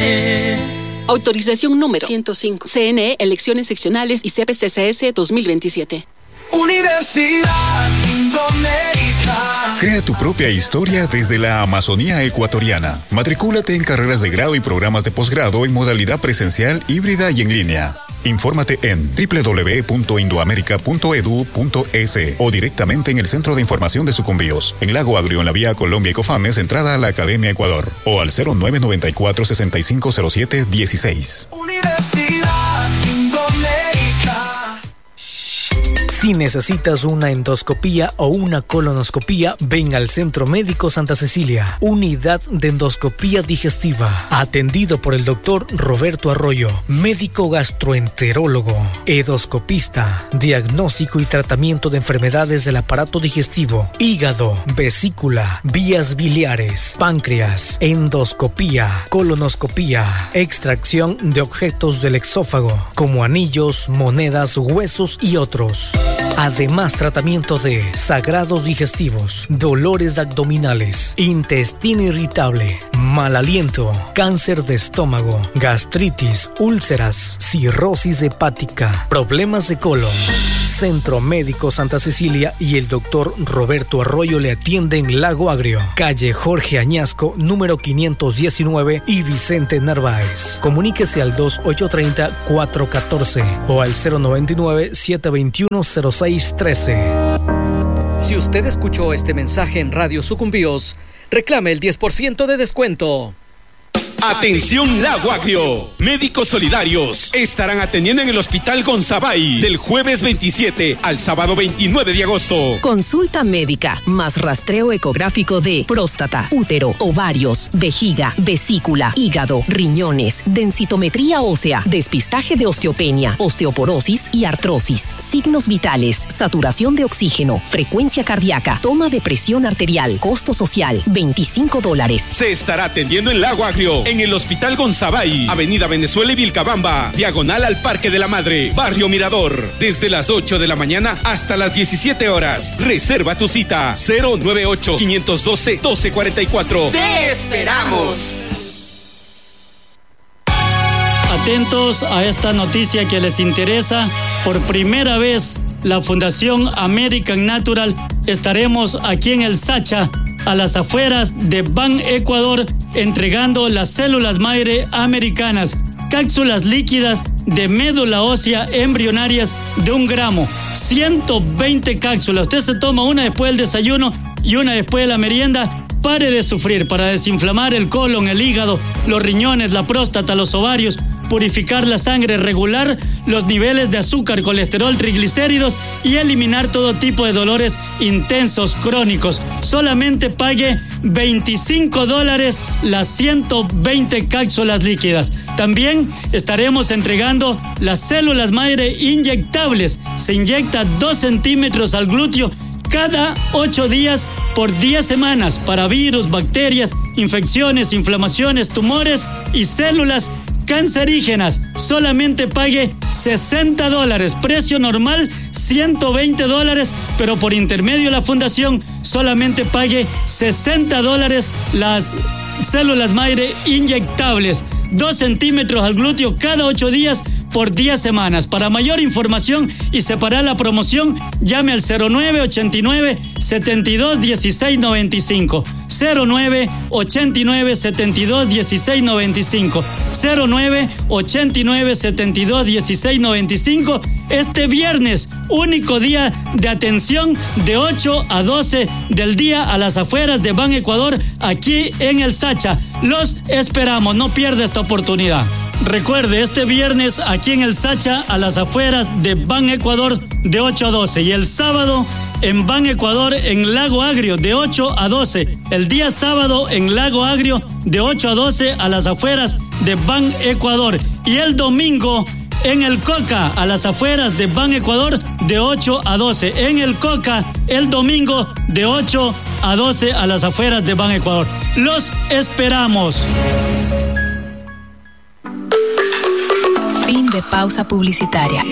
Autorización número 105. CNE, Elecciones Seccionales y CPCCS 2027. Universidad Indoamérica. Crea tu propia historia desde la Amazonía ecuatoriana. Matricúlate en carreras de grado y programas de posgrado en modalidad presencial, híbrida y en línea. Infórmate en www.indoamerica.edu.es o directamente en el Centro de Información de Sucumbíos, en Lago Agrio, en la vía Colombia y Cofames, entrada a la Academia Ecuador, o al 0994-6507-16. Universidad Indoamérica. Si necesitas una endoscopía o una colonoscopía, ven al Centro Médico Santa Cecilia, unidad de endoscopía digestiva, atendido por el doctor Roberto Arroyo, médico gastroenterólogo, endoscopista, diagnóstico y tratamiento de enfermedades del aparato digestivo, hígado, vesícula, vías biliares, páncreas, endoscopía, colonoscopía, extracción de objetos del exófago, como anillos, monedas, huesos y otros. Además, tratamiento de sangrados digestivos, dolores abdominales, intestino irritable, mal aliento, cáncer de estómago, gastritis, úlceras, cirrosis hepática, problemas de colon. Centro Médico Santa Cecilia y el doctor Roberto Arroyo le atienden Lago Agrio, calle Jorge Añasco, número 519 y Vicente Narváez. Comuníquese al 2830-414 o al 099-721-0613. Si usted escuchó este mensaje en Radio Sucumbíos, reclame el 10% de descuento. Atención Lago Agrio, médicos solidarios estarán atendiendo en el Hospital Gonzabay del jueves 27 al sábado 29 de agosto. Consulta médica más rastreo ecográfico de próstata, útero, ovarios, vejiga, vesícula, hígado, riñones, densitometría ósea, despistaje de osteopenia, osteoporosis y artrosis, signos vitales, saturación de oxígeno, frecuencia cardíaca, toma de presión arterial, costo social, $25. Se estará atendiendo en Lago Agrio, en el Hospital Gonzabay, Avenida Venezuela y Vilcabamba, diagonal al Parque de la Madre, Barrio Mirador, desde las 8 de la mañana hasta las 17 horas. Reserva tu cita 098-512-1244. ¡Te esperamos! Atentos a esta noticia que les interesa. Por primera vez, la Fundación American Natural estaremos aquí en el Sacha, a las afueras de Ban Ecuador, entregando las células madre americanas, cápsulas líquidas de médula ósea embrionarias de 1 gramo, 120 cápsulas. Usted se toma una después del desayuno y una después de la merienda. Pare de sufrir para desinflamar el colon, el hígado, los riñones, la próstata, los ovarios, purificar la sangre, regular los niveles de azúcar, colesterol, triglicéridos y eliminar todo tipo de dolores intensos, crónicos. Solamente pague $25 las 120 cápsulas líquidas. También estaremos entregando las células madre inyectables. Se inyecta 2 centímetros al glúteo cada 8 días por 10 semanas para virus, bacterias, infecciones, inflamaciones, tumores y células cancerígenas. Solamente pague $60. Precio normal $120, pero por intermedio de la fundación solamente pague $60 las células madre inyectables. 2 centímetros al glúteo cada 8 días por 10 semanas. Para mayor información y separar la promoción, llame al 0989-721695. 0989-721695. 0989-721695. Este viernes, único día de atención de 8 a 12 del día a las afueras de Ban Ecuador, aquí en el Sacha. Los esperamos, no pierda esta oportunidad. Recuerde, este viernes aquí en el Sacha, a las afueras de Ban Ecuador, de 8 a 12. Y el sábado en Ban Ecuador, en Lago Agrio, de 8 a 12. El día sábado en Lago Agrio, de 8 a 12, a las afueras de Ban Ecuador. Y el domingo en el Coca, a las afueras de Ban Ecuador, de 8 a 12. En el Coca, el domingo, de 8 a 12, a las afueras de Ban Ecuador. Los esperamos. Fin de pausa publicitaria.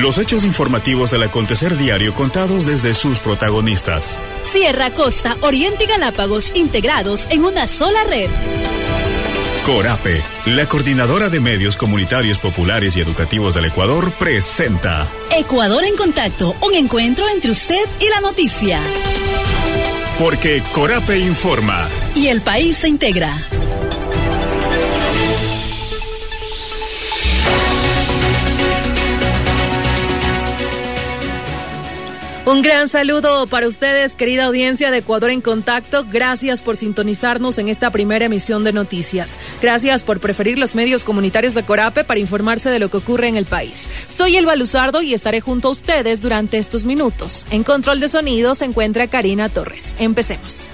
Los hechos informativos del acontecer diario contados desde sus protagonistas. Sierra, costa, oriente y Galápagos integrados en una sola red. Corape, la coordinadora de medios comunitarios populares y educativos del Ecuador, presenta Ecuador en Contacto, un encuentro entre usted y la noticia. Porque Corape informa. Y el país se integra. Un gran saludo para ustedes, querida audiencia de Ecuador en Contacto. Gracias por sintonizarnos en esta primera emisión de noticias. Gracias por preferir los medios comunitarios de Corape para informarse de lo que ocurre en el país. Soy Elba Luzardo y estaré junto a ustedes durante estos minutos. En control de sonido se encuentra Karina Torres. Empecemos.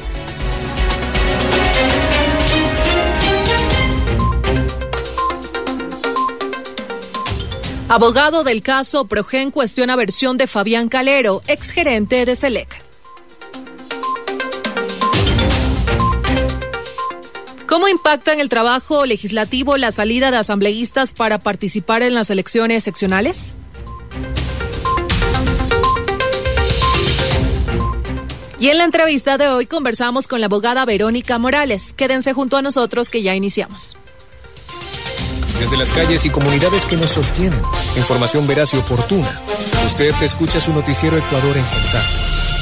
Abogado del caso Progen cuestiona versión de Fabián Calero, exgerente de SELEC. ¿Cómo impacta en el trabajo legislativo la salida de asambleístas para participar en las elecciones seccionales? Y en la entrevista de hoy conversamos con la abogada Verónica Morales. Quédense junto a nosotros que ya iniciamos. Desde las calles y comunidades que nos sostienen, información veraz y oportuna. Usted te escucha su noticiero Ecuador en Contacto.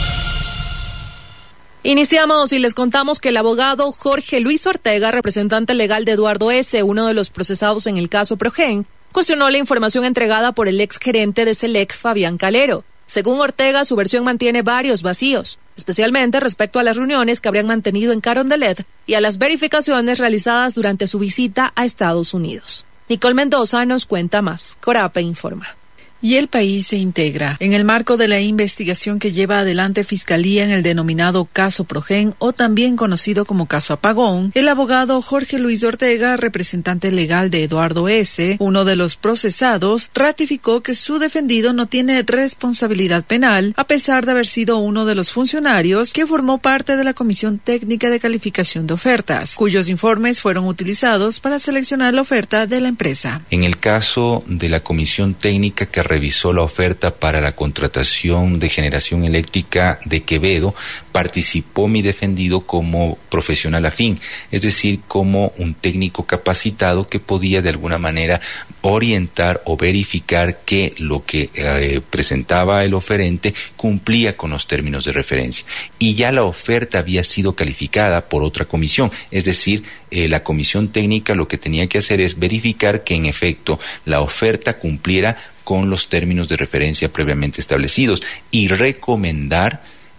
Iniciamos y les contamos que el abogado Jorge Luis Ortega, representante legal de Eduardo S., uno de los procesados en el caso Progen, cuestionó la información entregada por el exgerente de SELEC, Fabián Calero. Según Ortega, su versión mantiene varios vacíos, especialmente respecto a las reuniones que habrían mantenido en Carondelet y a las verificaciones realizadas durante su visita a Estados Unidos. Nicole Mendoza nos cuenta más. Corape informa. Y el país se integra. En el marco de la investigación que lleva adelante Fiscalía en el denominado caso Progen, o también conocido como caso Apagón, el abogado Jorge Luis Ortega, representante legal de Eduardo S., uno de los procesados, ratificó que su defendido no tiene responsabilidad penal, a pesar de haber sido uno de los funcionarios que formó parte de la Comisión Técnica de Calificación de Ofertas, cuyos informes fueron utilizados para seleccionar la oferta de la empresa. En el caso de la Comisión Técnica que revisó la oferta para la contratación de generación eléctrica de Quevedo, participó mi defendido como profesional afín, es decir, como un técnico capacitado que podía de alguna manera orientar o verificar que lo que presentaba el oferente cumplía con los términos de referencia. Y ya la oferta había sido calificada por otra comisión, es decir, la comisión técnica lo que tenía que hacer es verificar que en efecto la oferta cumpliera con los términos de referencia previamente establecidos y recomendar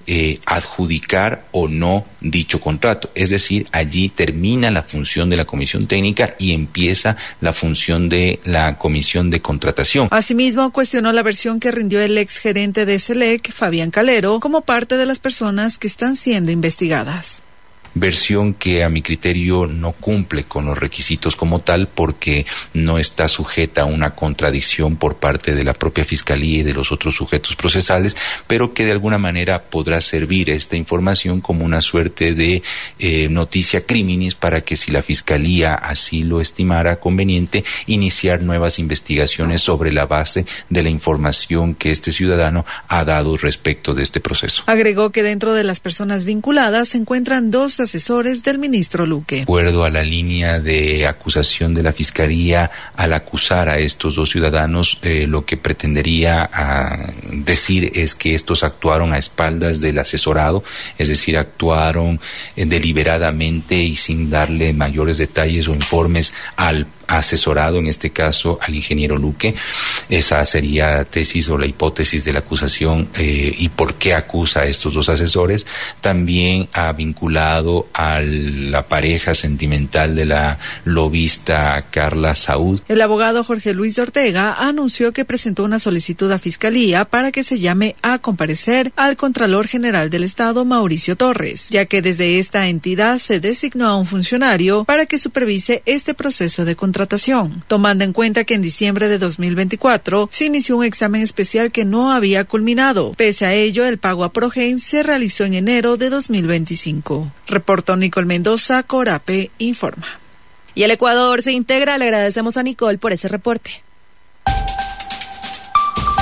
adjudicar o no dicho contrato. Es decir, allí termina la función de la comisión técnica y empieza la función de la comisión de contratación. Asimismo, cuestionó la versión que rindió el exgerente de SELEC, Fabián Calero, como parte de las personas que están siendo investigadas. Versión que a mi criterio no cumple con los requisitos como tal porque no está sujeta a una contradicción por parte de la propia Fiscalía y de los otros sujetos procesales, pero que de alguna manera podrá servir esta información como una suerte de noticia criminis para que si la Fiscalía así lo estimara conveniente, iniciar nuevas investigaciones sobre la base de la información que este ciudadano ha dado respecto de este proceso. Agregó que dentro de las personas vinculadas se encuentran dos asesores del ministro Luque. De acuerdo a la línea de acusación de la Fiscalía, al acusar a estos dos ciudadanos, lo que pretendería decir es que estos actuaron a espaldas del asesorado, es decir, actuaron deliberadamente y sin darle mayores detalles o informes al asesorado, en este caso al ingeniero Luque. Esa sería la tesis o la hipótesis de la acusación y por qué acusa a estos dos asesores. También ha vinculado a la pareja sentimental de la lobista Carla Saúd. El abogado Jorge Luis Ortega anunció que presentó una solicitud a Fiscalía para que se llame a comparecer al Contralor General del Estado, Mauricio Torres, ya que desde esta entidad se designó a un funcionario para que supervise este proceso de contratación, tomando en cuenta que en diciembre de 2024 se inició un examen especial que no había culminado. Pese a ello, el pago a Progen se realizó en enero de 2025. Reportó Nicole Mendoza, Corape informa. Y el Ecuador se integra. Le agradecemos a Nicole por ese reporte.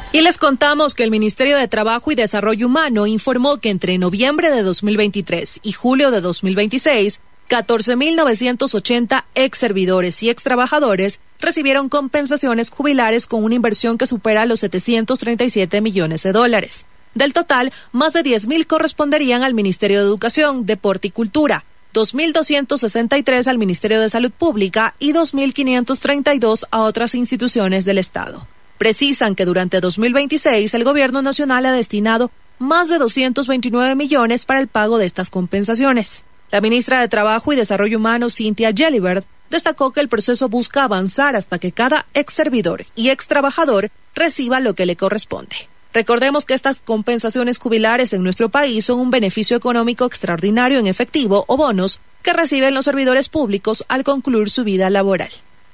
Y les contamos que el Ministerio de Trabajo y Desarrollo Humano informó que entre noviembre de 2023 y julio de 2026, 14.980 ex servidores y ex trabajadores recibieron compensaciones jubilares con una inversión que supera los $737 millones. Del total, más de 10.000 corresponderían al Ministerio de Educación, Deporte y Cultura, 2.263 al Ministerio de Salud Pública y 2.532 a otras instituciones del Estado. Precisan que durante 2026 el Gobierno Nacional ha destinado más de 229 millones para el pago de estas compensaciones. La ministra de Trabajo y Desarrollo Humano, Cynthia Gelibert, destacó que el proceso busca avanzar hasta que cada ex servidor y ex trabajador reciba lo que le corresponde. Recordemos que estas compensaciones jubilares en nuestro país son un beneficio económico extraordinario en efectivo o bonos que reciben los servidores públicos al concluir su vida laboral.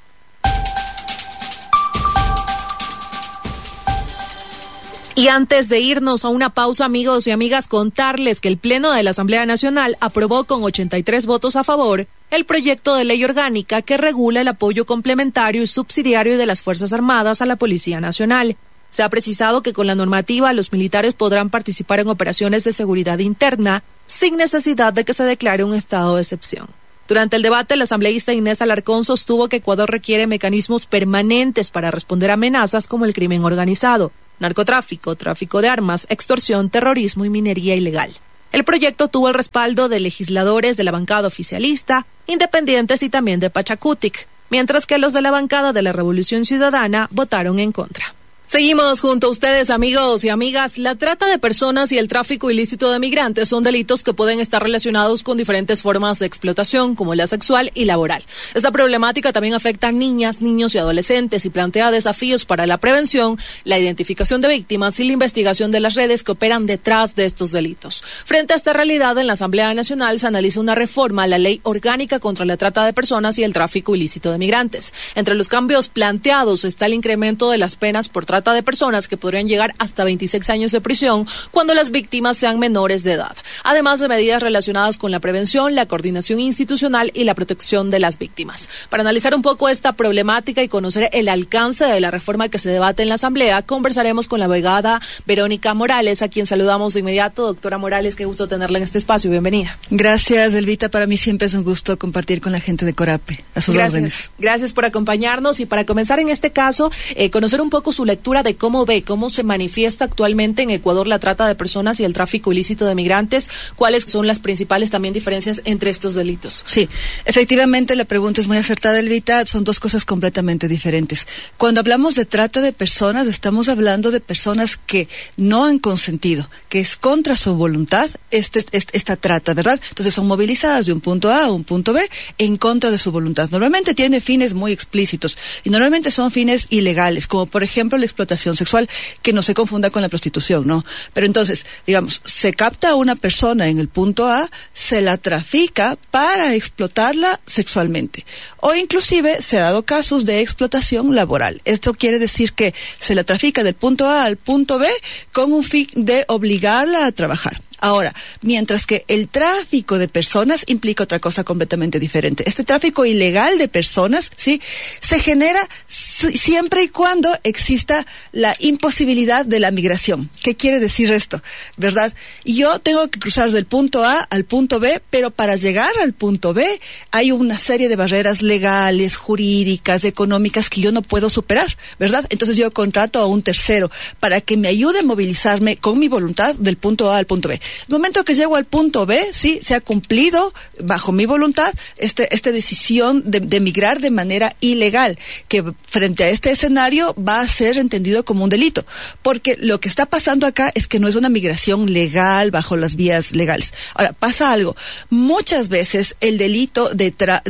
Y antes de irnos a una pausa, amigos y amigas, contarles que el Pleno de la Asamblea Nacional aprobó con 83 votos a favor el proyecto de ley orgánica que regula el apoyo complementario y subsidiario de las Fuerzas Armadas a la Policía Nacional. Se ha precisado que con la normativa los militares podrán participar en operaciones de seguridad interna sin necesidad de que se declare un estado de excepción. Durante el debate, el asambleísta Inés Alarcón sostuvo que Ecuador requiere mecanismos permanentes para responder a amenazas como el crimen organizado, narcotráfico, tráfico de armas, extorsión, terrorismo y minería ilegal. El proyecto tuvo el respaldo de legisladores de la bancada oficialista, independientes y también de Pachacutic, mientras que los de la bancada de la Revolución Ciudadana votaron en contra. Seguimos junto a ustedes, amigos y amigas. La trata de personas y el tráfico ilícito de migrantes son delitos que pueden estar relacionados con diferentes formas de explotación, como la sexual y laboral. Esta problemática también afecta a niñas, niños y adolescentes y plantea desafíos para la prevención, la identificación de víctimas y la investigación de las redes que operan detrás de estos delitos. Frente a esta realidad, en la Asamblea Nacional se analiza una reforma a la Ley Orgánica contra la Trata de Personas y el Tráfico Ilícito de Migrantes. Entre los cambios planteados está el incremento de las penas por trata de personas, que podrían llegar hasta 26 años de prisión cuando las víctimas sean menores de edad, además de medidas relacionadas con la prevención, la coordinación institucional y la protección de las víctimas. Para analizar un poco esta problemática y conocer el alcance de la reforma que se debate en la Asamblea, conversaremos con la abogada Verónica Morales, a quien saludamos de inmediato. Doctora Morales, qué gusto tenerla en este espacio, bienvenida. Gracias, Elvita, para mí siempre es un gusto compartir con la gente de Corape, a sus órdenes. Gracias por acompañarnos, y para comenzar en este caso, conocer un poco su lectura de cómo se manifiesta actualmente en Ecuador la trata de personas y el tráfico ilícito de migrantes. ¿Cuáles son las principales también diferencias entre estos delitos? Sí, efectivamente la pregunta es muy acertada, Elvita. Son dos cosas completamente diferentes. Cuando hablamos de trata de personas, estamos hablando de personas que no han consentido, que es contra su voluntad esta trata, ¿verdad? Entonces son movilizadas de un punto A a un punto B en contra de su voluntad. Normalmente tiene fines muy explícitos y normalmente son fines ilegales, como por ejemplo la explotación sexual, que no se confunda con la prostitución, ¿no? Pero entonces, digamos, se capta a una persona en el punto A, se la trafica para explotarla sexualmente. O inclusive se ha dado casos de explotación laboral. Esto quiere decir que se la trafica del punto A al punto B con un fin de obligarla a trabajar. Ahora, mientras que el tráfico de personas implica otra cosa completamente diferente. Este tráfico ilegal de personas, ¿sí?, se genera siempre y cuando exista la imposibilidad de la migración. ¿Qué quiere decir esto? ¿Verdad? Yo tengo que cruzar del punto A al punto B, pero para llegar al punto B hay una serie de barreras legales, jurídicas, económicas que yo no puedo superar, ¿verdad? Entonces yo contrato a un tercero para que me ayude a movilizarme con mi voluntad del punto A al punto B. El momento que llego al punto B, sí, se ha cumplido bajo mi voluntad esta decisión de migrar de manera ilegal, que frente a este escenario va a ser entendido como un delito, porque lo que está pasando acá es que no es una migración legal bajo las vías legales. Ahora, pasa algo. Muchas veces el delito de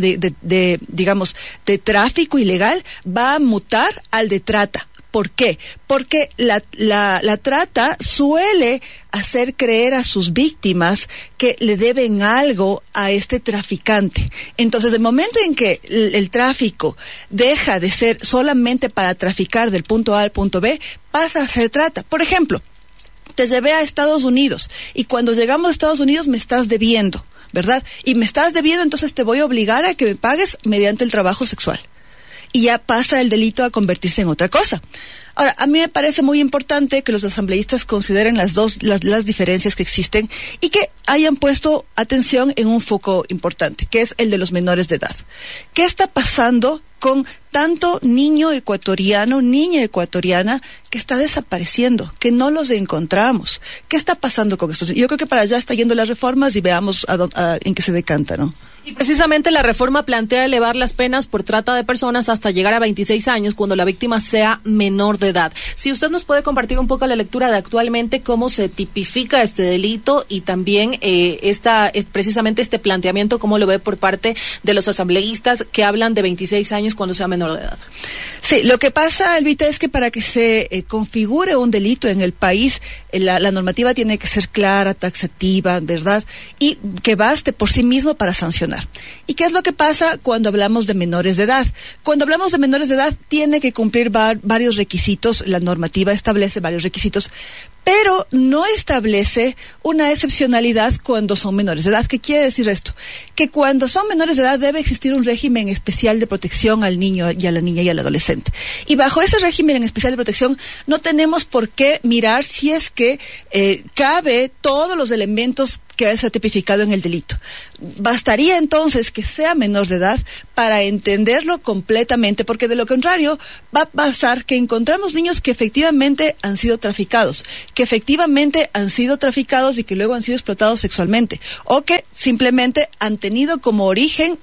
tráfico ilegal va a mutar al de trata. ¿Por qué? Porque la trata suele hacer creer a sus víctimas que le deben algo a este traficante. Entonces, el momento en que el tráfico deja de ser solamente para traficar del punto A al punto B, pasa a ser trata. Por ejemplo, te llevé a Estados Unidos y cuando llegamos a Estados Unidos me estás debiendo, ¿verdad? Y me estás debiendo, entonces te voy a obligar a que me pagues mediante el trabajo sexual. y ya pasa el delito a convertirse en otra cosa. Ahora, a mí me parece muy importante que los asambleístas consideren las diferencias que existen y que hayan puesto atención en un foco importante, que es el de los menores de edad. ¿Qué está pasando con tanto niño ecuatoriano, niña ecuatoriana que está desapareciendo, que no los encontramos? ¿Qué está pasando con esto? Yo creo que para allá está yendo las reformas y veamos en qué se decanta, ¿no? Y precisamente la reforma plantea elevar las penas por trata de personas hasta llegar a 26 años cuando la víctima sea menor de edad. Si usted nos puede compartir un poco la lectura de actualmente cómo se tipifica este delito y también precisamente este planteamiento, cómo lo ve por parte de los asambleístas que hablan de 26 años cuando sea menor de edad. Sí, lo que pasa, Elvita, es que para que se configure un delito en el país, la normativa tiene que ser clara, taxativa, ¿verdad? Y que baste por sí mismo para sancionar. ¿Y qué es lo que pasa cuando hablamos de menores de edad? Cuando hablamos de menores de edad, tiene que cumplir varios requisitos, la normativa establece varios requisitos, pero no establece una excepcionalidad cuando son menores de edad. ¿Qué quiere decir esto? Que cuando son menores de edad debe existir un régimen especial de protección al niño y a la niña y al adolescente. Y bajo ese régimen especial de protección no tenemos por qué mirar si es que cabe todos los elementos que se ha tipificado en el delito. Bastaría entonces que sea menor de edad para entenderlo completamente, porque de lo contrario va a pasar que encontramos niños que efectivamente han sido traficados y que luego han sido explotados sexualmente, o que simplemente han tenido como origen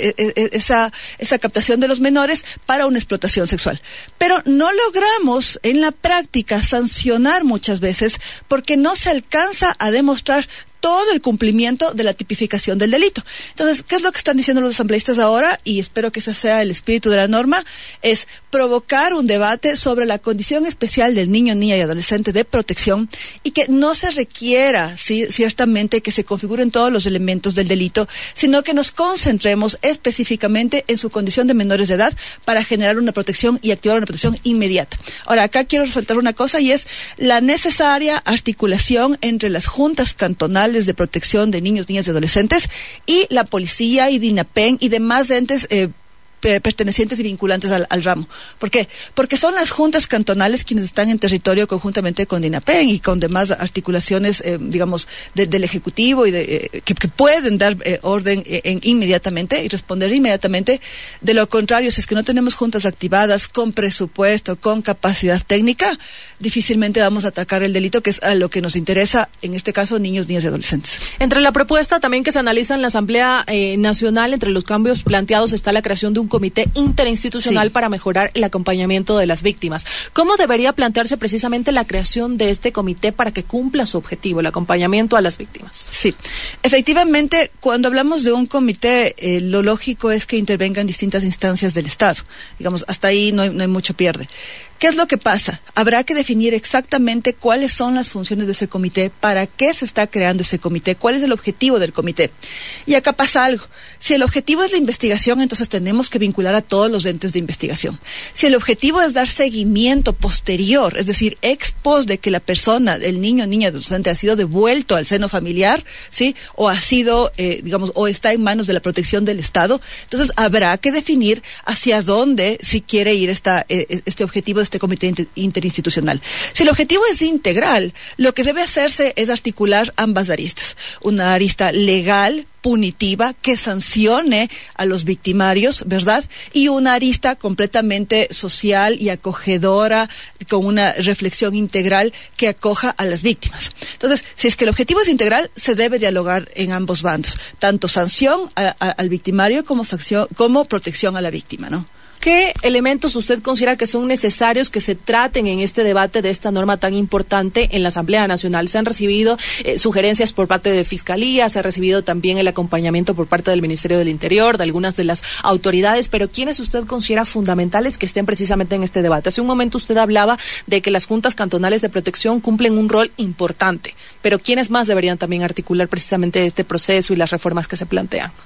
esa captación de los menores para una explotación sexual. Pero no logramos en la práctica sancionar muchas veces porque no se alcanza a demostrar todo el cumplimiento de la tipificación del delito. Entonces, ¿qué es lo que están diciendo los asambleístas ahora? Y espero que ese sea el espíritu de la norma, es provocar un debate sobre la condición especial del niño, niña y adolescente de protección y que no se requiera, ¿sí?, ciertamente que se configuren todos los elementos del delito, sino que nos concentremos específicamente en su condición de menores de edad para generar una protección y activar una protección inmediata. Ahora, acá quiero resaltar una cosa y es la necesaria articulación entre las juntas cantonales de protección de niños, niñas y adolescentes y la policía y DINAPEN y demás entes pertenecientes y vinculantes al ramo. ¿Por qué? Porque son las juntas cantonales quienes están en territorio conjuntamente con DINAPEN y con demás articulaciones, digamos, del Ejecutivo y que pueden dar orden inmediatamente y responder inmediatamente. De lo contrario, si es que no tenemos juntas activadas con presupuesto, con capacidad técnica, difícilmente vamos a atacar el delito, que es a lo que nos interesa, en este caso, niños, niñas y adolescentes. Entre la propuesta también que se analiza en la Asamblea Nacional, entre los cambios planteados está la creación de un comité interinstitucional para mejorar el acompañamiento de las víctimas. ¿Cómo debería plantearse precisamente la creación de este comité para que cumpla su objetivo, el acompañamiento a las víctimas? Sí, efectivamente, cuando hablamos de un comité, lo lógico es que intervengan distintas instancias del Estado. Digamos, hasta ahí no hay mucho pierde. ¿Qué es lo que pasa? Habrá que definir exactamente cuáles son las funciones de ese comité, para qué se está creando ese comité, cuál es el objetivo del comité. Y acá pasa algo. Si el objetivo es la investigación, entonces tenemos que vincular a todos los entes de investigación. Si el objetivo es dar seguimiento posterior, es decir, ex post de que la persona, el niño, niña, adolescente ha sido devuelto al seno familiar, ¿sí?, o ha sido, o está en manos de la protección del Estado, entonces habrá que definir hacia dónde si quiere ir este objetivo de este comité interinstitucional. Si el objetivo es integral, lo que debe hacerse es articular ambas aristas. Una arista legal, punitiva, que sancione a los victimarios, ¿verdad? Y una arista completamente social y acogedora, con una reflexión integral que acoja a las víctimas. Entonces, si es que el objetivo es integral, se debe dialogar en ambos bandos, tanto sanción al victimario como protección a la víctima, ¿no? ¿Qué elementos usted considera que son necesarios que se traten en este debate de esta norma tan importante en la Asamblea Nacional? Se han recibido sugerencias por parte de Fiscalía, se ha recibido también el acompañamiento por parte del Ministerio del Interior, de algunas de las autoridades, pero ¿quiénes usted considera fundamentales que estén precisamente en este debate? Hace un momento usted hablaba de que las juntas cantonales de protección cumplen un rol importante, pero ¿quiénes más deberían también articular precisamente este proceso y las reformas que se plantean?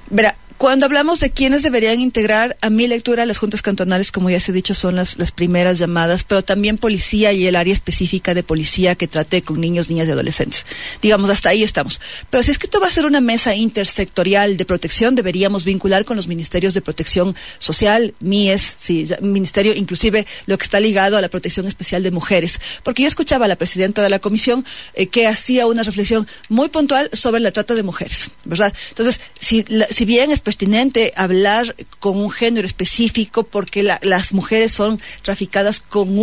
Verá, cuando hablamos de quiénes deberían integrar, a mi lectura, las juntas cantonales, como ya se ha dicho, son las primeras llamadas, pero también policía y el área específica de policía que trate con niños, niñas y adolescentes. Digamos, hasta ahí estamos. Pero si es que esto va a ser una mesa intersectorial de protección, deberíamos vincular con los ministerios de protección social, MIES, sí, ministerio, inclusive lo que está ligado a la protección especial de mujeres. Porque yo escuchaba a la presidenta de la comisión que hacía una reflexión muy puntual sobre la trata de mujeres, ¿verdad? Entonces, si bien es pertinente hablar con un género específico porque las mujeres son traficadas con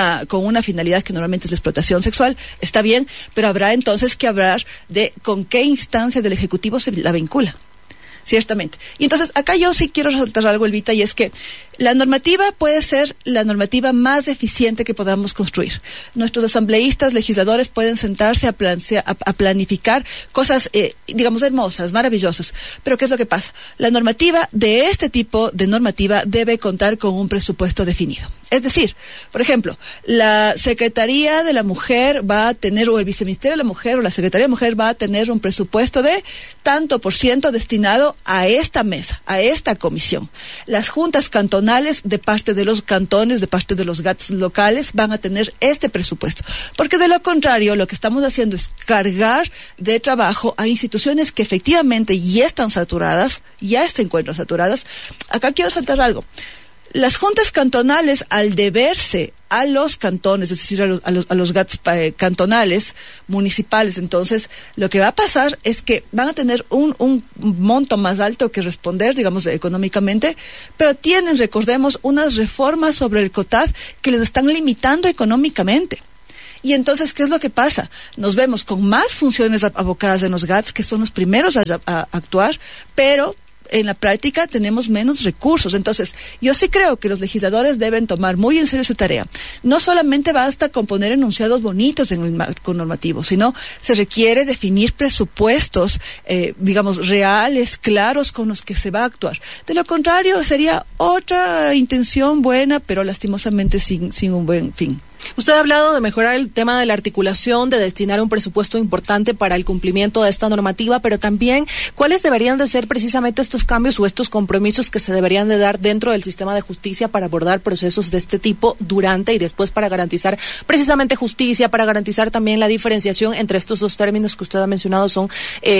una finalidad que normalmente es la explotación sexual, está bien, pero habrá entonces que hablar de con qué instancia del Ejecutivo se la vincula. Ciertamente. Y entonces, acá yo sí quiero resaltar algo, Elvita, y es que la normativa puede ser la normativa más eficiente que podamos construir. Nuestros asambleístas, legisladores pueden sentarse a planificar cosas, digamos, hermosas, maravillosas. Pero ¿qué es lo que pasa? La normativa de este tipo de normativa debe contar con un presupuesto definido. Es decir, por ejemplo, la Secretaría de la Mujer va a tener, o el Viceministerio de la Mujer, o la Secretaría de la Mujer va a tener un presupuesto de tanto por ciento destinado a esta mesa, a esta comisión. Las juntas cantonales de parte de los cantones, de parte de los GATS locales, van a tener este presupuesto. Porque de lo contrario, lo que estamos haciendo es cargar de trabajo a instituciones que efectivamente ya están saturadas, ya se encuentran saturadas. Acá quiero saltar algo. Las juntas cantonales, al deberse a los cantones, es decir, a los GATS cantonales, municipales, entonces, lo que va a pasar es que van a tener un monto más alto que responder, digamos, económicamente, pero tienen, recordemos, unas reformas sobre el COTAD que les están limitando económicamente. Y entonces, ¿qué es lo que pasa? Nos vemos con más funciones abocadas en los GATS, que son los primeros a actuar, pero en la práctica tenemos menos recursos. Entonces, yo sí creo que los legisladores deben tomar muy en serio su tarea. No solamente basta con poner enunciados bonitos en el marco normativo, sino se requiere definir presupuestos, digamos, reales, claros, con los que se va a actuar. De lo contrario, sería otra intención buena, pero lastimosamente sin un buen fin. Usted ha hablado de mejorar el tema de la articulación, de destinar un presupuesto importante para el cumplimiento de esta normativa, pero también cuáles deberían de ser precisamente estos cambios o estos compromisos que se deberían de dar dentro del sistema de justicia para abordar procesos de este tipo durante y después para garantizar precisamente justicia, para garantizar también la diferenciación entre estos dos términos que usted ha mencionado, son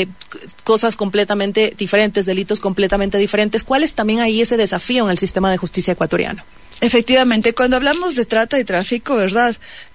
cosas completamente diferentes, delitos completamente diferentes. ¿Cuál es también ahí ese desafío en el sistema de justicia ecuatoriano? Efectivamente, cuando hablamos de trata y tráfico, ¿verdad?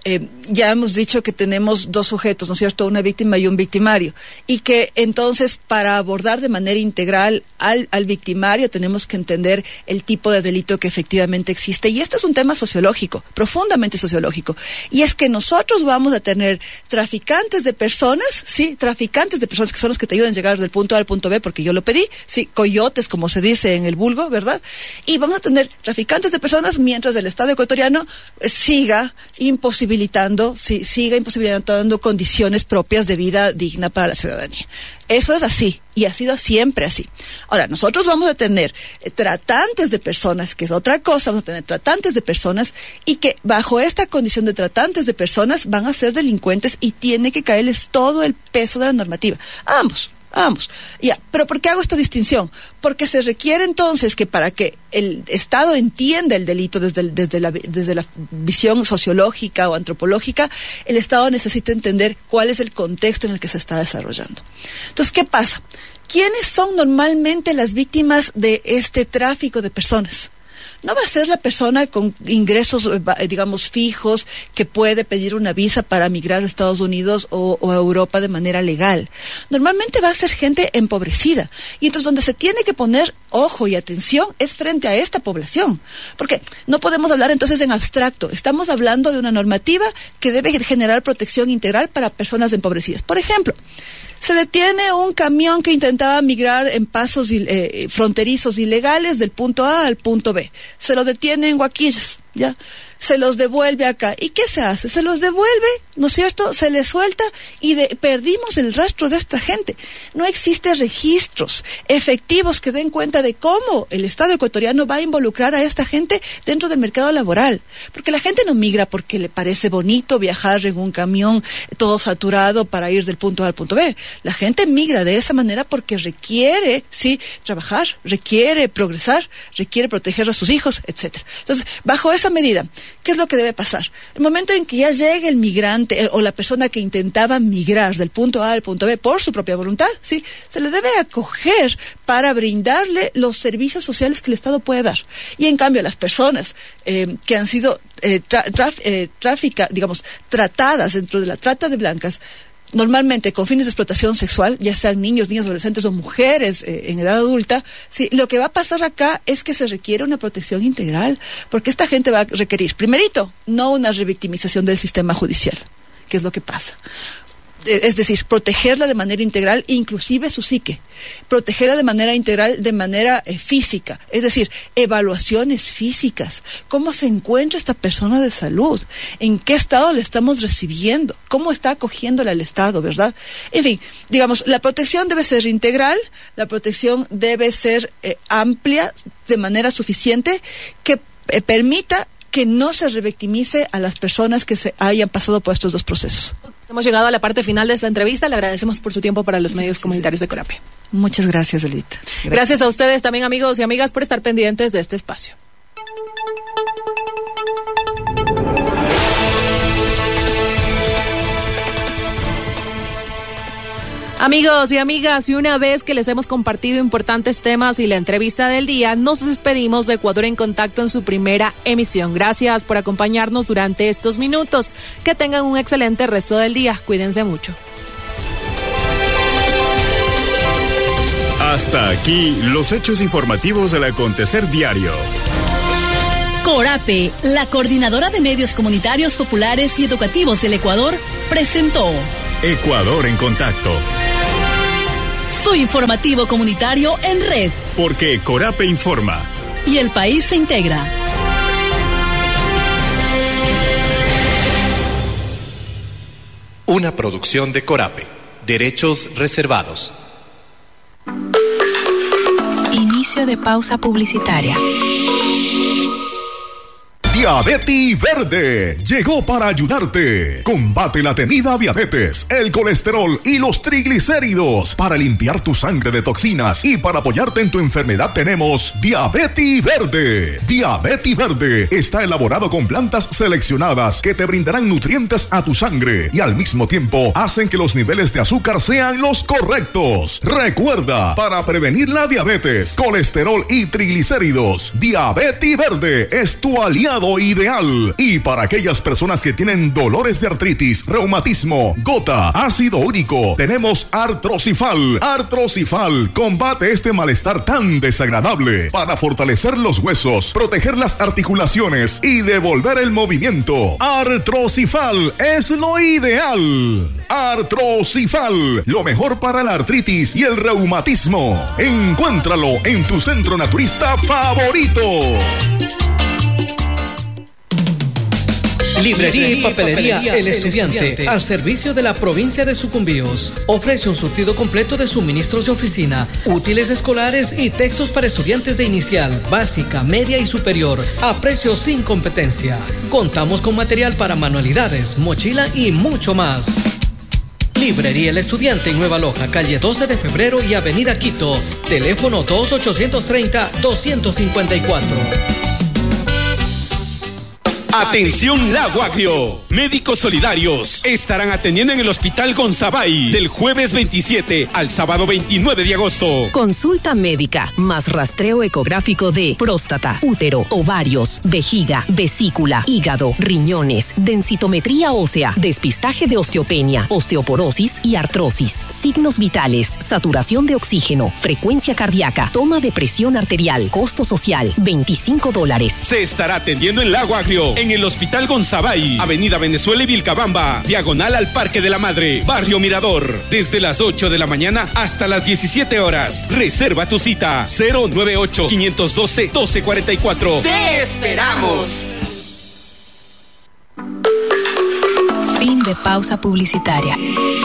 Ya hemos dicho que tenemos dos sujetos, ¿no es cierto? Una víctima y un victimario. Y que entonces, para abordar de manera integral al victimario, tenemos que entender el tipo de delito que efectivamente existe. Y esto es un tema sociológico, profundamente sociológico. Y es que nosotros vamos a tener traficantes de personas, sí, traficantes de personas que son los que te ayudan a llegar del punto A al punto B, porque yo lo pedí, sí, coyotes, como se dice en el vulgo, ¿verdad? Y vamos a tener traficantes de personas mientras el Estado ecuatoriano siga imposibilitando condiciones propias de vida digna para la ciudadanía. Eso es así, y ha sido siempre así. Ahora, nosotros vamos a tener tratantes de personas, que es otra cosa, vamos a tener tratantes de personas, y que bajo esta condición de tratantes de personas van a ser delincuentes y tiene que caerles todo el peso de la normativa. Ambos. Ya, pero ¿por qué hago esta distinción? Porque se requiere entonces que para que el Estado entienda el delito desde la visión sociológica o antropológica, el Estado necesita entender cuál es el contexto en el que se está desarrollando. Entonces, ¿qué pasa? ¿Quiénes son normalmente las víctimas de este tráfico de personas? No va a ser la persona con ingresos, digamos, fijos, que puede pedir una visa para migrar a Estados Unidos o a Europa de manera legal. Normalmente va a ser gente empobrecida. Y entonces donde se tiene que poner ojo y atención es frente a esta población. Porque no podemos hablar entonces en abstracto. Estamos hablando de una normativa que debe generar protección integral para personas empobrecidas. Por ejemplo, se detiene un camión que intentaba migrar en pasos fronterizos ilegales del punto A al punto B. Se lo detiene en Huaquillas, ¿ya? se los devuelve acá. ¿Y qué se hace? Se los devuelve, ¿no es cierto? Se les suelta y perdimos el rastro de esta gente. No existen registros efectivos que den cuenta de cómo el Estado ecuatoriano va a involucrar a esta gente dentro del mercado laboral. Porque la gente no migra porque le parece bonito viajar en un camión todo saturado para ir del punto A al punto B. La gente migra de esa manera porque requiere, sí, trabajar, requiere progresar, requiere proteger a sus hijos, etcétera. Entonces, bajo esa medida, ¿qué es lo que debe pasar? El momento en que ya llegue el migrante o la persona que intentaba migrar del punto A al punto B por su propia voluntad, sí, se le debe acoger para brindarle los servicios sociales que el Estado puede dar. Y en cambio, las personas que han sido tratadas dentro de la trata de blancas, normalmente con fines de explotación sexual, ya sean niños, niñas, adolescentes o mujeres en edad adulta, sí, lo que va a pasar acá es que se requiere una protección integral, porque esta gente va a requerir, primerito, no una revictimización del sistema judicial, que es lo que pasa. Es decir, protegerla de manera integral, inclusive su psique, protegerla de manera integral, de manera física, es decir, evaluaciones físicas, cómo se encuentra esta persona de salud, en qué estado le estamos recibiendo, cómo está acogiéndola el Estado, ¿verdad? En fin, digamos, la protección debe ser integral, la protección debe ser amplia, de manera suficiente, que permita que no se revictimice a las personas que se hayan pasado por estos dos procesos. Hemos llegado a la parte final de esta entrevista. Le agradecemos por su tiempo para los medios comunitarios de Corape. Muchas gracias, Elita. Gracias a ustedes también, amigos y amigas, por estar pendientes de este espacio. Amigos y amigas, y una vez que les hemos compartido importantes temas y la entrevista del día, nos despedimos de Ecuador en Contacto en su primera emisión. Gracias por acompañarnos durante estos minutos. Que tengan un excelente resto del día. Cuídense mucho. Hasta aquí los hechos informativos del acontecer diario. Corape, la coordinadora de medios comunitarios populares y educativos del Ecuador, presentó Ecuador en Contacto. Su informativo comunitario en red. Porque Corape informa. Y el país se integra. Una producción de Corape. Derechos reservados. Inicio de pausa publicitaria. Diabetes Verde llegó para ayudarte. Combate la temida diabetes, el colesterol y los triglicéridos. Para limpiar tu sangre de toxinas y para apoyarte en tu enfermedad tenemos Diabetes Verde. Diabetes Verde está elaborado con plantas seleccionadas que te brindarán nutrientes a tu sangre y al mismo tiempo hacen que los niveles de azúcar sean los correctos. Recuerda, para prevenir la diabetes, colesterol y triglicéridos, Diabetes Verde es tu aliado ideal. Y para aquellas personas que tienen dolores de artritis, reumatismo, gota, ácido úrico, tenemos Artrosifal. Artrosifal combate este malestar tan desagradable para fortalecer los huesos, proteger las articulaciones y devolver el movimiento. Artrosifal es lo ideal. Artrosifal, lo mejor para la artritis y el reumatismo. Encuéntralo en tu centro naturista favorito. Librería y papelería El Estudiante, al servicio de la provincia de Sucumbíos. Ofrece un surtido completo de suministros de oficina, útiles escolares y textos para estudiantes de inicial, básica, media y superior, a precios sin competencia. Contamos con material para manualidades, mochila y mucho más. Librería El Estudiante en Nueva Loja, calle 12 de febrero y avenida Quito. Teléfono 2830-254. Atención Lago Agrio. Médicos solidarios estarán atendiendo en el Hospital Gonzabay del jueves 27 al sábado 29 de agosto. Consulta médica más rastreo ecográfico de próstata, útero, ovarios, vejiga, vesícula, hígado, riñones, densitometría ósea, despistaje de osteopenia, osteoporosis y artrosis, signos vitales, saturación de oxígeno, frecuencia cardíaca, toma de presión arterial, costo social, $25. Se estará atendiendo en Lago Agrio, en el Hospital Gonzabay, Avenida Venezuela y Vilcabamba, diagonal al Parque de la Madre, Barrio Mirador, desde las 8 de la mañana hasta las 17 horas. Reserva tu cita 098-512-1244. ¡Te esperamos! de pausa publicitaria.